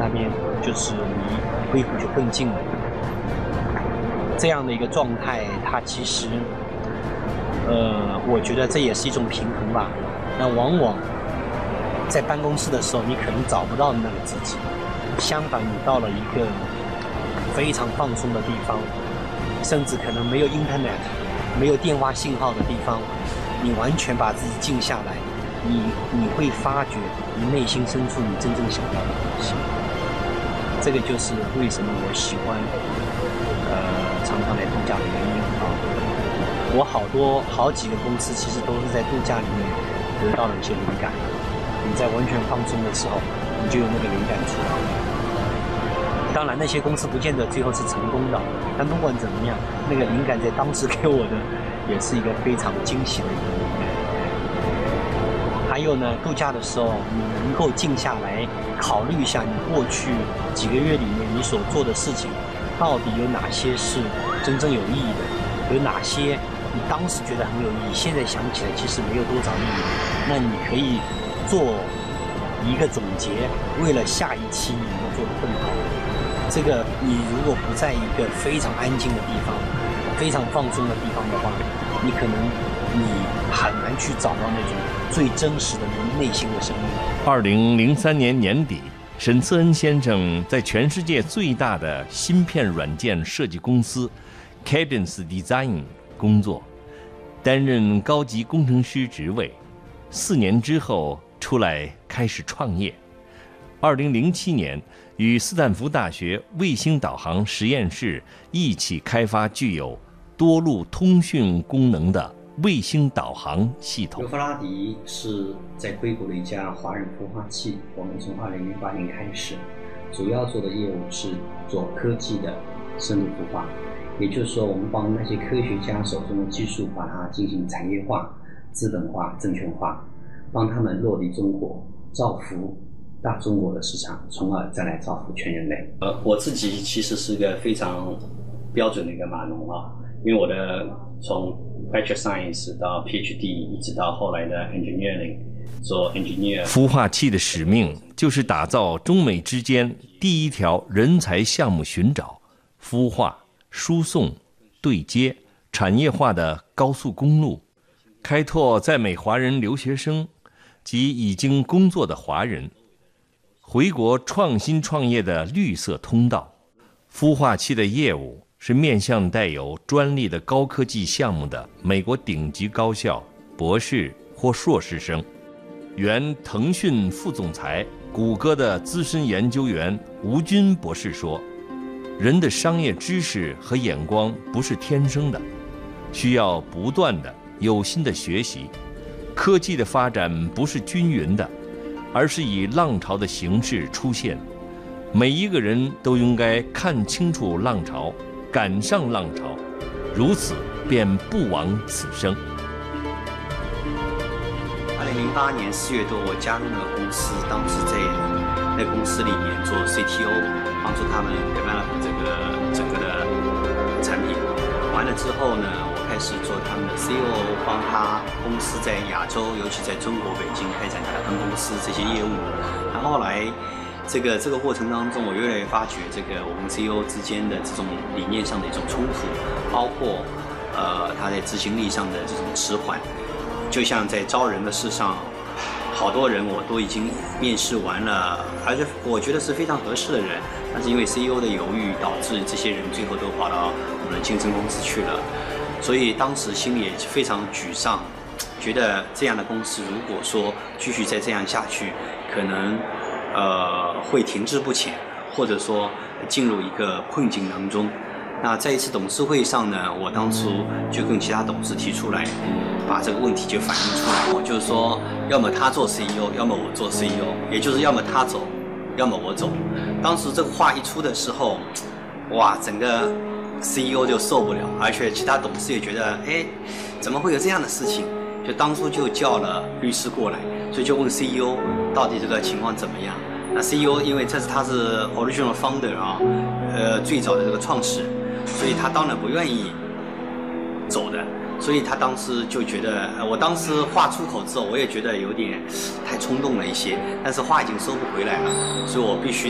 那边就是离硅谷就更近了。这样的一个状态，它其实，我觉得这也是一种平衡吧。那往往在办公室的时候，你可能找不到那个自己；相反，你到了一个非常放松的地方，甚至可能没有 Internet、没有电话信号的地方，你完全把自己静下来，你会发觉你内心深处你真正想要的东西。这个就是为什么我喜欢常常来度假的原因啊。我好几个公司其实都是在度假里面得到了一些灵感。你在完全放松的时候，你就有那个灵感出来。当然那些公司不见得最后是成功的，但不管怎么样，那个灵感在当时给我的也是一个非常惊喜的一个灵感。还有呢，度假的时候你能够静下来考虑一下你过去几个月里面你所做的事情到底有哪些是真正有意义的，有哪些你当时觉得很有意义，现在想起来其实没有多少意义，那你可以做一个总结，为了下一期你能做得更好。这个你如果不在一个非常安静的地方，非常放松的地方的话，你可能你很难去找到那种最真实的你内心的声音。 2003年年底，沈次恩先生在全世界最大的芯片软件设计公司 Cadence Design 工作，担任高级工程师职位。4年之后出来开始创业。2007年与斯坦福大学卫星导航实验室一起开发具有多路通讯功能的卫星导航系统。 尤弗拉迪是在硅谷的一家华人孵化器，我们从2008年开始，主要做的业务是做科技的深度孵化，也就是说，我们帮那些科学家手中的技术，把它进行产业化、资本化、证券化，帮他们落地中国，造福大中国的市场，从而再来造福全人类。我自己其实是一个非常标准的一个码农啊，因为我的从 Bachelor Science 到 PhD， 一直到后来的 Engineering 做 Engineer。 孵化器的使命就是打造中美之间第一条人才项目寻找、孵化、输送、对接、产业化的高速公路，开拓在美华人留学生及已经工作的华人回国创新创业的绿色通道。孵化器的业务是面向带有专利的高科技项目的美国顶级高校博士或硕士生。原腾讯副总裁、谷歌的资深研究员吴军博士说，人的商业知识和眼光不是天生的，需要不断的有心的学习。科技的发展不是均匀的，而是以浪潮的形式出现。每一个人都应该看清楚浪潮，赶上浪潮，如此便不枉此生。 2008年4月多，我加入那个公司，当时在那个公司里面做 CTO， 帮助他们 develop 这个整个的产品。完了之后呢，我开始做他们的 COO， 帮他公司在亚洲，尤其在中国北京开展他的分公司这些业务。然后后来这个过程当中，我越来越发觉这个我跟 CEO 之间的这种理念上的一种冲突，包括他在执行力上的这种迟缓。就像在招人的事上，好多人我都已经面试完了，而且我觉得是非常合适的人，但是因为 CEO 的犹豫，导致这些人最后都跑到我们的竞争公司去了，所以当时心里也非常沮丧，觉得这样的公司如果说继续再这样下去，可能会停滞不前，或者说进入一个困境当中。那在一次董事会上呢，我当初就跟其他董事提出来，把这个问题就反映出来，就是说，要么他做 CEO， 要么我做 CEO， 也就是要么他走，要么我走。当时这个话一出的时候，哇，整个 CEO 就受不了，而且其他董事也觉得，哎，怎么会有这样的事情？就当初就叫了律师过来，所以就问 CEO 到底这个情况怎么样。那 CEO 因为他是 original founder 啊，最早的这个创始人，所以他当然不愿意走的，所以他当时就觉得，我当时话出口之后，我也觉得有点太冲动了一些，但是话已经收不回来了，所以我必须